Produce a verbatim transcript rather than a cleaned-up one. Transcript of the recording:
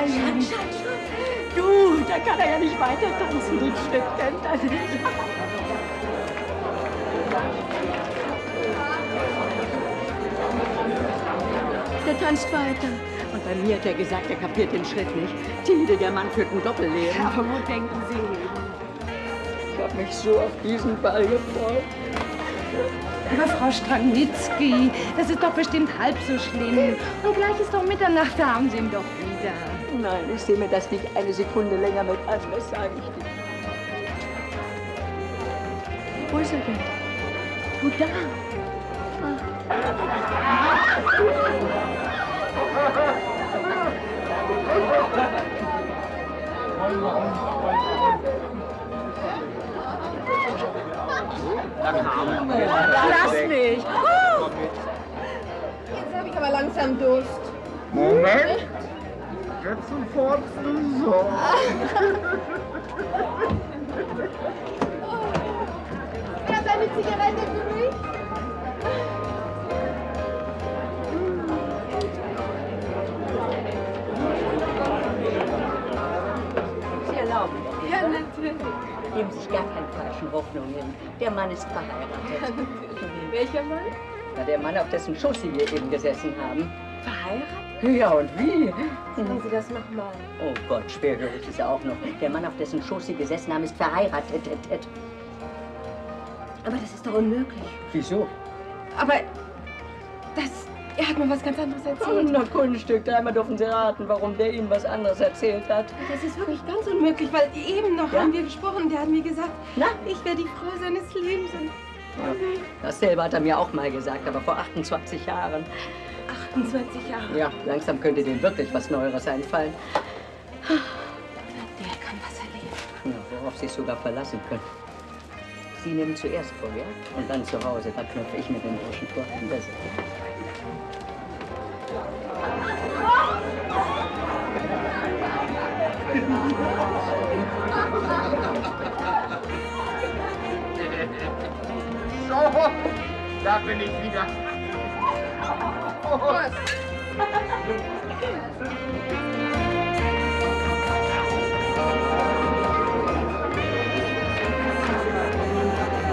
Schand, Schand, Schand. Du, da kann er ja nicht weiter tanzen, den Stückchen. Der tanzt weiter. Und bei mir hat er gesagt, er kapiert den Schritt nicht. Tide, der Mann führt ein Doppelleben. Ja, aber wo denken Sie hin? Ich habe mich so auf diesen Ball gefreut. Aber Frau Stranitzky, das ist doch bestimmt halb so schlimm. Und gleich ist doch Mitternacht, da haben Sie ihn doch wieder. Nein, ich sehe mir das nicht eine Sekunde länger mit an, das sage ich dir. Wo ist er denn? Wo da? Lass mich! Jetzt habe ich aber langsam Durst. Moment! Jetzt sofort so. Wer hat eine Zigarette für mich? Sie erlauben. Ja, natürlich. Geben sich gar keine falschen Hoffnungen. Der Mann ist verheiratet. Welcher Mann? Na, der Mann, auf dessen Schoß Sie hier eben gesessen haben. Verheiratet? Ja, und wie? Sagen Sie das nochmal. Oh Gott, schwerhörig ist er auch noch. Der Mann, auf dessen Schoß Sie gesessen haben, ist verheiratet. Aber das ist doch unmöglich. Wieso? Aber das... Er hat mir was ganz anderes Oh, erzählt. na, Kunststück. Dreimal dürfen Sie raten, warum der Ihnen was anderes erzählt hat. Das ist wirklich ganz unmöglich, weil eben noch Ja? haben wir gesprochen. Der hat mir gesagt, Na? ich wäre die Frau seines Lebens. Und Ja, dasselbe hat er mir auch mal gesagt, aber vor achtundzwanzig Jahren. achtundzwanzig Jahre. Ja, langsam könnte dem wirklich was Neueres einfallen. Der kann was erleben. Ja, worauf Sie sich sogar verlassen können. Sie nehmen zuerst vor, ja? Und dann zu Hause, da knöpfe ich mit den Burschen vor. Das So, da bin ich wieder. Was?